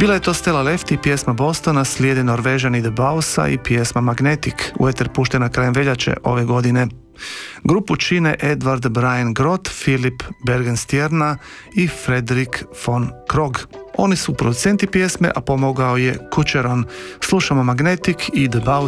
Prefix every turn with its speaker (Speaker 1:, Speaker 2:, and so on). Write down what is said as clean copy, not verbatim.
Speaker 1: Bila je to Stella Lefty, pjesma Bostona, slijede Norvežani The Bausa i pjesma Magnetic, u eter puštena krajem veljače ove godine. Grupu čine Edvard Brian Groth, Filip Bergenstierna i Fredrik von Krog. Oni su producenti pjesme, a pomogao je Kucheron. Slušamo Magnetic i The Bausa.